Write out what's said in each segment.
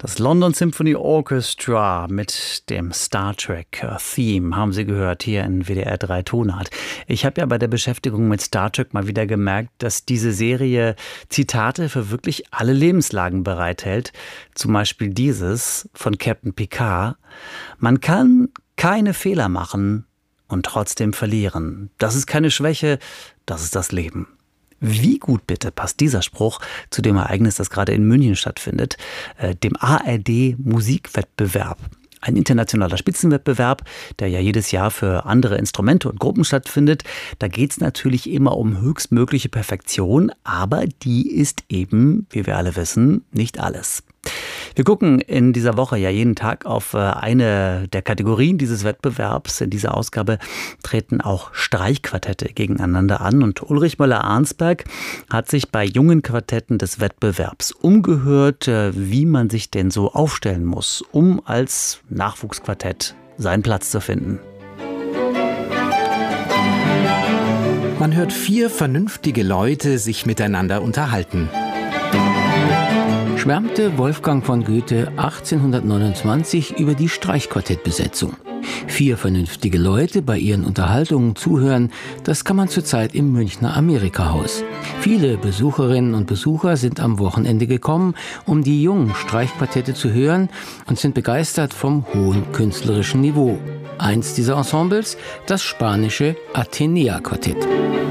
Das London Symphony Orchestra mit dem Star Trek Theme haben Sie gehört hier in WDR 3 Tonart. Ich habe ja bei der Beschäftigung mit Star Trek mal wieder gemerkt, dass diese Serie Zitate für wirklich alle Lebenslagen bereithält. Zum Beispiel dieses von Captain Picard. Man kann keine Fehler machen und trotzdem verlieren. Das ist keine Schwäche, das ist das Leben. Wie gut bitte passt dieser Spruch zu dem Ereignis, das gerade in München stattfindet, dem ARD-Musikwettbewerb. Ein internationaler Spitzenwettbewerb, der ja jedes Jahr für andere Instrumente und Gruppen stattfindet. Da geht es natürlich immer um höchstmögliche Perfektion, aber die ist eben, wie wir alle wissen, nicht alles. Wir gucken in dieser Woche ja jeden Tag auf eine der Kategorien dieses Wettbewerbs. In dieser Ausgabe treten auch Streichquartette gegeneinander an. Und Ulrich Möller-Arnsberg hat sich bei jungen Quartetten des Wettbewerbs umgehört, wie man sich denn so aufstellen muss, um als Nachwuchsquartett seinen Platz zu finden. Man hört 4 vernünftige Leute sich miteinander unterhalten. Schwärmte Wolfgang von Goethe 1829 über die Streichquartettbesetzung. 4 vernünftige Leute bei ihren Unterhaltungen zuhören, das kann man zurzeit im Münchner Amerika-Haus. Viele Besucherinnen und Besucher sind am Wochenende gekommen, um die jungen Streichquartette zu hören und sind begeistert vom hohen künstlerischen Niveau. Eins dieser Ensembles, das spanische Atenea-Quartett.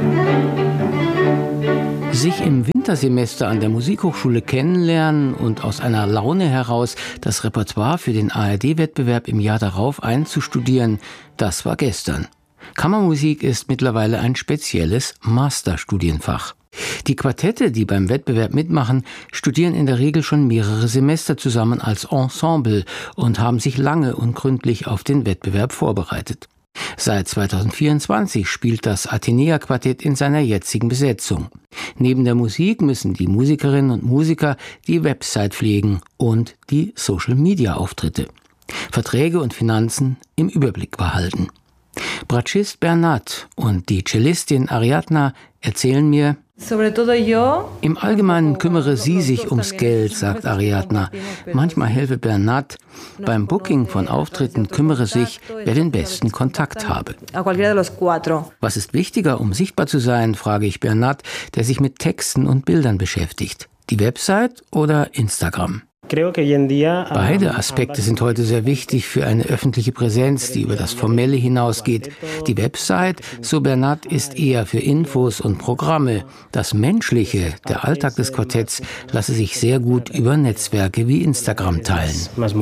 Sich im Wintersemester an der Musikhochschule kennenlernen und aus einer Laune heraus das Repertoire für den ARD-Wettbewerb im Jahr darauf einzustudieren, das war gestern. Kammermusik ist mittlerweile ein spezielles Masterstudienfach. Die Quartette, die beim Wettbewerb mitmachen, studieren in der Regel schon mehrere Semester zusammen als Ensemble und haben sich lange und gründlich auf den Wettbewerb vorbereitet. Seit 2024 spielt das Atenea-Quartett in seiner jetzigen Besetzung. Neben der Musik müssen die Musikerinnen und Musiker die Website pflegen und die Social-Media-Auftritte. Verträge und Finanzen im Überblick behalten. Bratschist Bernat und die Cellistin Ariadna erzählen mir: Im Allgemeinen kümmere sie sich ums Geld, sagt Ariadna. Manchmal helfe Bernat. Beim Booking von Auftritten kümmere sich, wer den besten Kontakt habe. Was ist wichtiger, um sichtbar zu sein, frage ich Bernat, der sich mit Texten und Bildern beschäftigt. Die Website oder Instagram? Beide Aspekte sind heute sehr wichtig für eine öffentliche Präsenz, die über das Formelle hinausgeht. Die Website, so Bernat, ist eher für Infos und Programme. Das Menschliche, der Alltag des Quartetts, lasse sich sehr gut über Netzwerke wie Instagram teilen.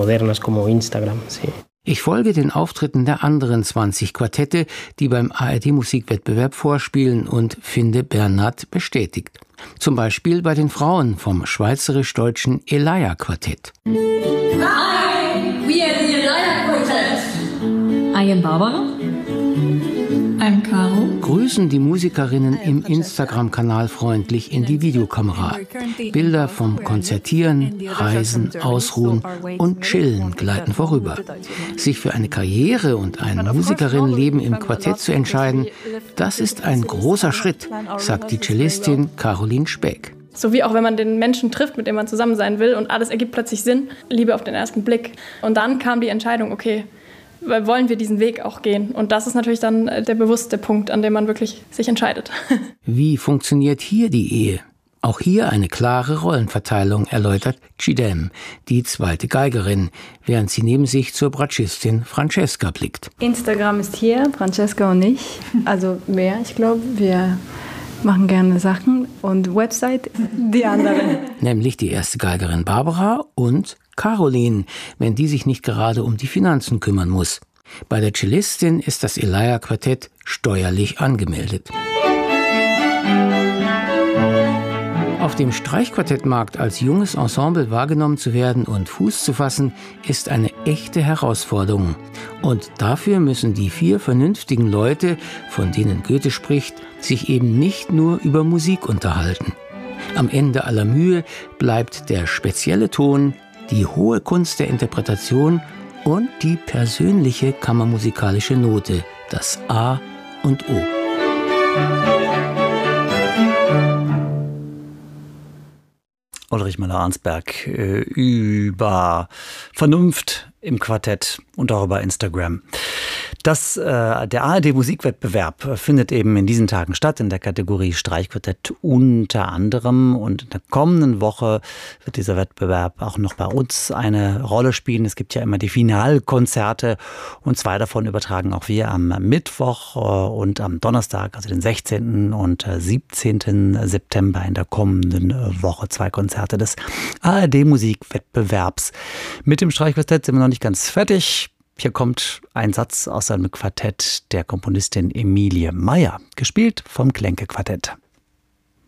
Ich folge den Auftritten der anderen 20 Quartette, die beim ARD-Musikwettbewerb vorspielen, und finde Bernat bestätigt. Zum Beispiel bei den Frauen vom schweizerisch-deutschen Elia-Quartett. Hi, we are the Elia Quartet. I am Barbara. I'm Caro. Grüßen die Musikerinnen im Instagram-Kanal freundlich in die Videokamera. Bilder vom Konzertieren, Reisen, Ausruhen und Chillen gleiten vorüber. Sich für eine Karriere und ein Musikerinnenleben im Quartett zu entscheiden, das ist ein großer Schritt, sagt die Cellistin Caroline Speck. So wie auch wenn man den Menschen trifft, mit dem man zusammen sein will, und alles ergibt plötzlich Sinn, Liebe auf den ersten Blick. Und dann kam die Entscheidung, okay, wollen wir diesen Weg auch gehen? Und das ist natürlich dann der bewusste Punkt, an dem man wirklich sich entscheidet. Wie funktioniert hier die Ehe? Auch hier eine klare Rollenverteilung, erläutert Chidem, die zweite Geigerin, während sie neben sich zur Bratschistin Francesca blickt. Instagram ist hier, Francesca und ich. Also mehr, ich glaube, wir machen gerne Sachen, und Website die andere. Nämlich die erste Geigerin Barbara und Caroline, wenn die sich nicht gerade um die Finanzen kümmern muss. Bei der Cellistin ist das Elia-Quartett steuerlich angemeldet. Auf dem Streichquartettmarkt als junges Ensemble wahrgenommen zu werden und Fuß zu fassen, ist eine echte Herausforderung. Und dafür müssen die 4 vernünftigen Leute, von denen Goethe spricht, sich eben nicht nur über Musik unterhalten. Am Ende aller Mühe bleibt der spezielle Ton, die hohe Kunst der Interpretation und die persönliche kammermusikalische Note, das A und O. Ulrich Müller-Arnsberg über Vernunft im Quartett und auch über Instagram. Der ARD-Musikwettbewerb findet eben in diesen Tagen statt in der Kategorie Streichquartett unter anderem. Und in der kommenden Woche wird dieser Wettbewerb auch noch bei uns eine Rolle spielen. Es gibt ja immer die Finalkonzerte und 2 davon übertragen auch wir am Mittwoch und am Donnerstag, also den 16. und 17. September in der kommenden Woche. 2 Konzerte des ARD-Musikwettbewerbs. Mit dem Streichquartett sind wir noch nicht ganz fertig. Hier kommt ein Satz aus einem Quartett der Komponistin Emilie Meyer, gespielt vom Klenke-Quartett.